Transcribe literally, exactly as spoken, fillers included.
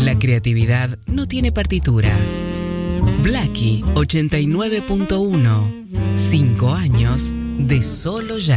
La creatividad no tiene partitura. Blackie ochenta y nueve punto uno. Cinco años de solo jazz.